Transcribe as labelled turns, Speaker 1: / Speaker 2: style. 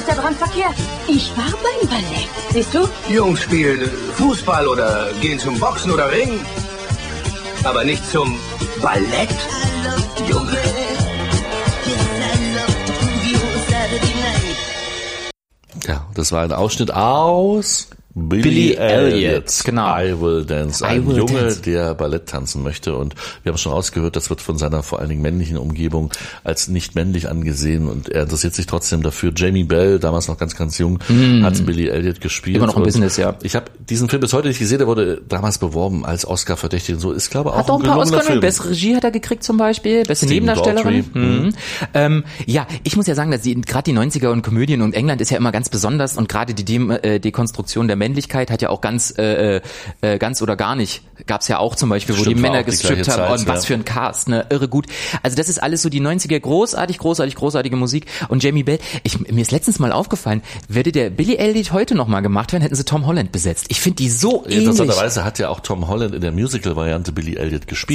Speaker 1: ist da dran verkehrt? Ich war beim Ballett. Siehst du?
Speaker 2: Jungs spielen Fußball oder gehen zum Boxen oder Ringen. Aber nicht zum Ballett, Junge.
Speaker 3: Ja, das war ein Ausschnitt aus
Speaker 4: Billy Elliot, genau.
Speaker 3: I Will Dance. Ein Junge, der Ballett tanzen möchte. Und wir haben schon rausgehört, das wird von seiner vor allen Dingen männlichen Umgebung als nicht männlich angesehen. Und er interessiert sich trotzdem dafür. Jamie Bell, damals noch ganz, ganz jung, hat Billy Elliot gespielt.
Speaker 4: Immer noch ein Business, ja.
Speaker 3: Ich habe diesen Film bis heute nicht gesehen. Der wurde damals beworben als Oscar-verdächtig und so. Ist, glaube ich, auch
Speaker 4: hat auch ein paar Oscar Film. Beste Regie hat er gekriegt zum Beispiel. Beste Nebendarstellerin. Ja, ich muss ja sagen, dass gerade die 90er und Komödien und England ist ja immer ganz besonders. Und gerade die Dekonstruktion der Männlichkeit hat ja auch ganz oder gar nicht, gab's ja auch zum Beispiel, wo die Männer gestrippt haben. Und was für ein Cast, ne, irre gut. Also das ist alles so die 90er, großartige Musik. Und Jamie Bell, mir ist letztens mal aufgefallen, würde der Billy Elliot heute noch mal gemacht werden, hätten sie Tom Holland besetzt. Ich finde die so ähnlich.
Speaker 3: Interessanterweise hat ja auch Tom Holland in der Musical-Variante Billy Elliot gespielt.